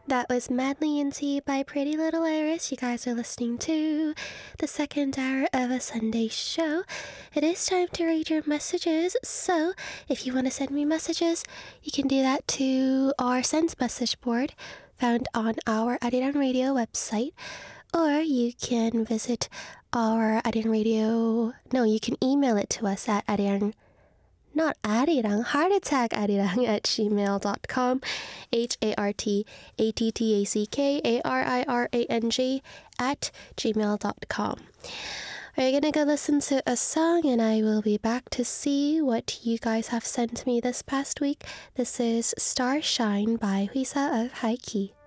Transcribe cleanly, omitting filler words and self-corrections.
That was Madly Into You by Pretty Little Iris. You guys are listening to the second hour of a Sunday show. It is time to read your messages, so if you want to send me messages, you can do that to our send message board found on our Arirang Radio website, or you can visit our Arirang Radio... No, you can email it to us at arirang... Not Arirang, heartattackarirang@gmail.com, heartattackarirang@gmail.com. We're gonna go listen to a song and I will be back to see what you guys have sent me this past week. This is Starshine by Huisa of Haiki.